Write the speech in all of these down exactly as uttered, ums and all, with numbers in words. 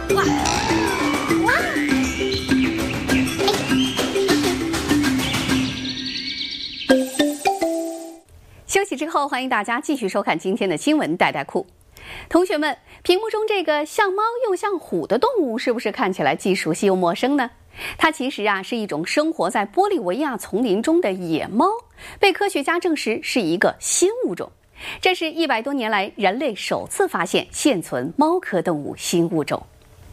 哇哇！休息之后，欢迎大家继续收看今天的新闻带带库。同学们，屏幕中这个像猫又像虎的动物，是不是看起来既熟悉又陌生呢？它其实啊是一种生活在玻利维亚丛林中的野猫，被科学家证实是一个新物种。这是一百多年来人类首次发现现存猫科动物新物种。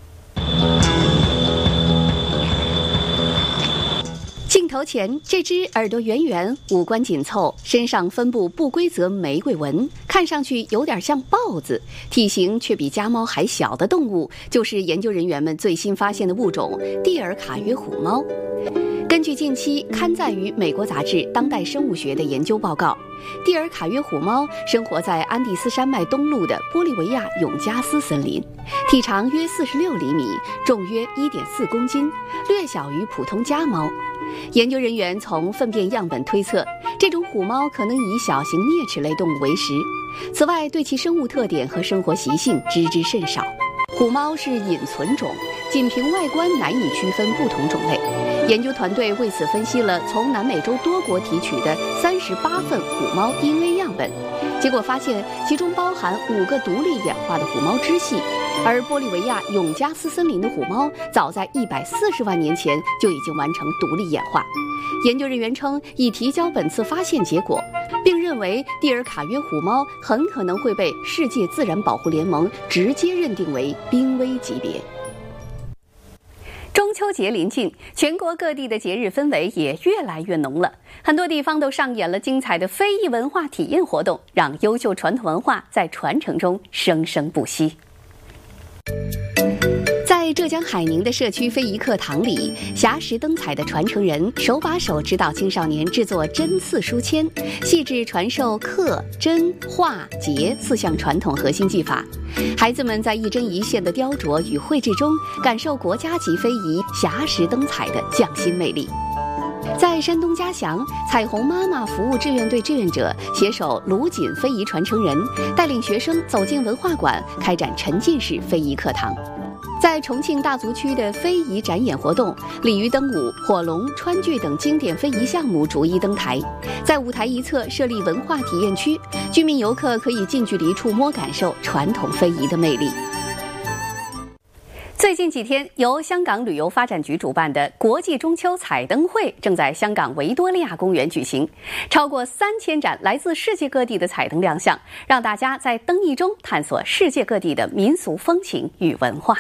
镜头前，这只耳朵圆圆、五官紧凑、身上分布不规则玫瑰纹，看上去有点像豹子，体型却比家猫还小的动物，就是研究人员们最新发现的物种——蒂尔卡约虎猫。根据近期刊载于美国杂志《当代生物学》的研究报告，蒂尔卡约虎猫生活在安第斯山脉东麓的玻利维亚永加斯森林，体长约四十六厘米，重约一点四公斤，略小于普通家猫。研究人员从粪便样本推测，这种虎猫可能以小型啮齿类动物为食。此外，对其生物特点和生活习性知之甚少。虎猫是隐存种，仅凭外观难以区分不同种类。研究团队为此分析了从南美洲多国提取的三十八份虎猫 D N A 样本，结果发现其中包含五个独立演化的虎猫支系，而玻利维亚永加斯森林的虎猫早在一百四十万年前就已经完成独立演化。研究人员称，已提交本次发现结果，并认为蒂尔卡约虎猫很可能会被世界自然保护联盟直接认定为濒危级别。中秋节临近，全国各地的节日氛围也越来越浓了，很多地方都上演了精彩的非遗文化体验活动，让优秀传统文化在传承中生生不息。在浙江海宁的社区非遗课堂里，霞石灯彩的传承人手把手指导青少年制作针刺书签，细致传授刻、针、画、结四项传统核心技法。孩子们在一针一线的雕琢与绘制中，感受国家级非遗霞石灯彩的匠心魅力。在山东嘉祥，彩虹妈妈服务志愿队志愿者携手鲁锦非遗传承人，带领学生走进文化馆，开展沉浸式非遗课堂。在重庆大足区的非遗展演活动，鲤鱼灯舞、火龙、川剧等经典非遗项目逐一登台。在舞台一侧设立文化体验区，居民游客可以近距离触摸感受传统非遗的魅力。最近几天，由香港旅游发展局主办的国际中秋彩灯会正在香港维多利亚公园举行，超过三千盏来自世界各地的彩灯亮相，让大家在灯艺中探索世界各地的民俗风情与文化。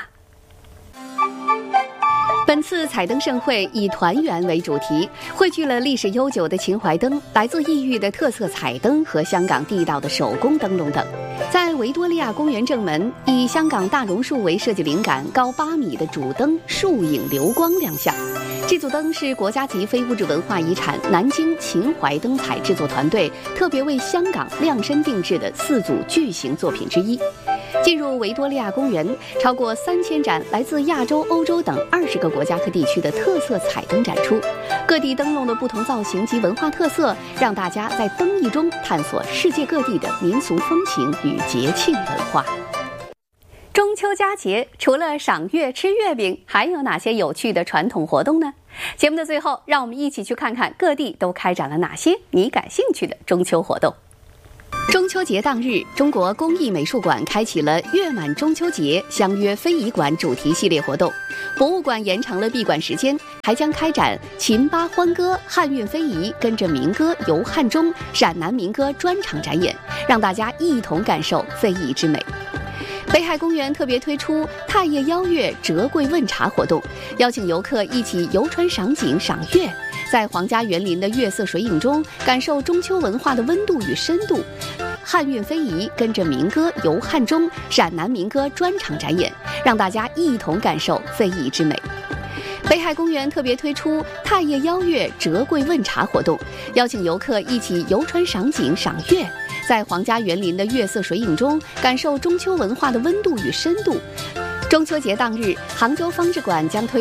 本次彩灯盛会以团圆为主题，汇聚了历史悠久的秦淮灯、来自异域的特色彩灯和香港地道的手工灯笼等。在维多利亚公园正门，以香港大榕树为设计灵感，高八米的主灯树影流光亮相。这组灯是国家级非物质文化遗产南京秦淮灯彩制作团队特别为香港量身定制的四组巨型作品之一。进入维多利亚公园，超过三千盏来自亚洲、欧洲等二十个国家和地区的特色彩灯展出，各地灯笼的不同造型及文化特色，让大家在灯艺中探索世界各地的民俗风情与节庆文化。中秋佳节，除了赏月、吃月饼，还有哪些有趣的传统活动呢？节目的最后，让我们一起去看看各地都开展了哪些你感兴趣的中秋活动。中秋节当日，中国工艺美术馆开启了月满中秋节相约非遗馆主题系列活动。博物馆延长了闭馆时间，还将开展秦巴欢歌、汉韵非遗、跟着民歌游汉中、陕南民歌专场展演，让大家一同感受非遗之美。北海公园特别推出踏叶邀月折桂问茶活动，邀请游客一起游船赏景赏月，在皇家园林的月色水影中感受中秋文化的温度与深度。汉韵非遗跟着民歌游汉中、陕南民歌专场展演，让大家一同感受非遗之美。北海公园特别推出踏叶邀月折桂问茶活动，邀请游客一起游船赏景赏月，在皇家园林的月色水影中感受中秋文化的温度与深度。中秋节当日，杭州方志馆将推